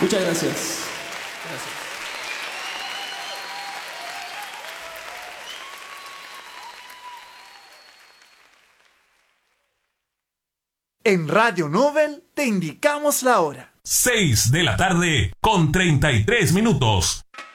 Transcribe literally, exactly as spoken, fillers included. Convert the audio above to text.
Muchas gracias. Gracias. En Radio Nobel te indicamos la hora. seis de la tarde con treinta y tres minutos.